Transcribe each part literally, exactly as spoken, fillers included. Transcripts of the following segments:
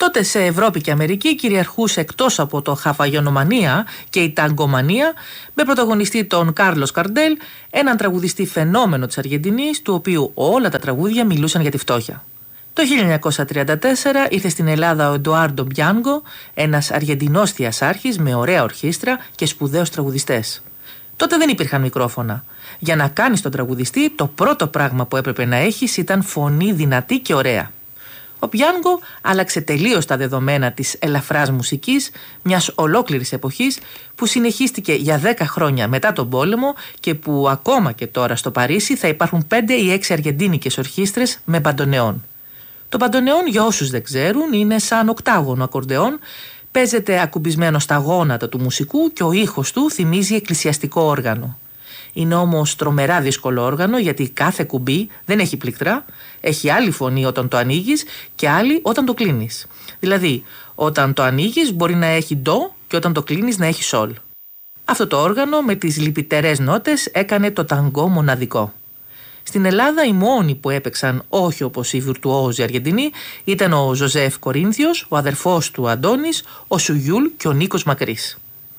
Τότε σε Ευρώπη και Αμερική κυριαρχούσε, εκτός από το χαβαγιονομανία και η ταγκομανία, με πρωταγωνιστή τον Κάρλος Καρντέλ, έναν τραγουδιστή φαινόμενο της Αργεντινής, του οποίου όλα τα τραγούδια μιλούσαν για τη φτώχεια. Το χίλια εννιακόσια τριάντα τέσσερα ήρθε στην Ελλάδα ο Εντουάρντο Μπιάνγκο, ένας Αργεντινός θειασάρχης με ωραία ορχήστρα και σπουδαίους τραγουδιστές. Τότε δεν υπήρχαν μικρόφωνα. Για να κάνεις τον τραγουδιστή, το πρώτο πράγμα που έπρεπε να έχεις ήταν φωνή δυνατή και ωραία. Ο Μπιάνγκο άλλαξε τελείως τα δεδομένα της ελαφράς μουσικής μιας ολόκληρης εποχής που συνεχίστηκε για δέκα χρόνια μετά τον πόλεμο και που ακόμα και τώρα στο Παρίσι θα υπάρχουν πέντε ή έξι αργεντίνικες ορχήστρες με μπαντονεόν. Το μπαντονεόν, για όσους δεν ξέρουν, είναι σαν οκτάγωνο ακορντεόν, παίζεται ακουμπισμένο στα γόνατα του μουσικού και ο ήχος του θυμίζει εκκλησιαστικό όργανο. Είναι όμως τρομερά δύσκολο όργανο, γιατί κάθε κουμπί δεν έχει πληκτρά, έχει άλλη φωνή όταν το ανοίγεις και άλλη όταν το κλείνεις. Δηλαδή, όταν το ανοίγεις μπορεί να έχει ντο και όταν το κλείνεις να έχει σολ. Αυτό το όργανο με τις λυπητερές νότες έκανε το ταγκό μοναδικό. Στην Ελλάδα οι μόνοι που έπαιξαν όχι όπως οι βιρτουόζοι Αργεντινοί ήταν ο Ζωζέφ Κορίνθιος, ο αδερφός του Αντώνης, ο Σουγιούλ και ο Νίκος Μακρύς.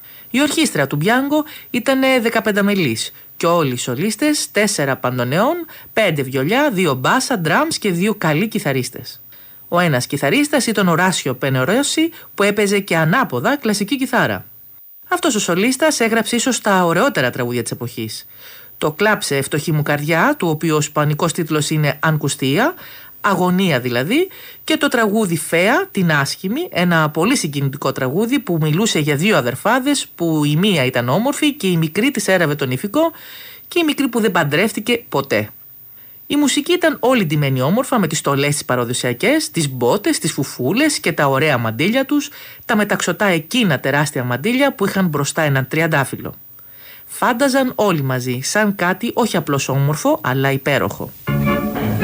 Η ορχήστρα του Μπιάνγκο ήταν δεκαπενταμελής και όλοι οι σολίστες, τέσσερα παντονεόν, πέντε βιολιά, δύο μπάσα, ντραμς και δύο καλοί κιθαρίστες. Ο ένας κιθαρίστας ήταν ο Ράσιο Πενερόση που έπαιζε και ανάποδα κλασική κιθάρα. Αυτός ο σολίστας έγραψε ίσως τα ωραιότερα τραγούδια της εποχής. Το «Κλάψε φτωχή μου καρδιά», του οποίου ο ισπανικός τίτλος είναι «Ανκουστία», αγωνία δηλαδή, και το τραγούδι «Φέα», την άσχημη, ένα πολύ συγκινητικό τραγούδι που μιλούσε για δύο αδερφάδες που η μία ήταν όμορφη και η μικρή της έραβε τον ηφικό και η μικρή που δεν παντρεύτηκε ποτέ. Η μουσική ήταν όλη ντυμένη όμορφα με τις στολές τις παραδοσιακές, τις μπότες, τις φουφούλες και τα ωραία μαντίλια τους, τα μεταξωτά εκείνα τεράστια μαντίλια που είχαν μπροστά έναν τριαντάφυλλο. Φάνταζαν όλοι μαζί σαν κάτι όχι απλώς όμορφο αλλά υπέροχο.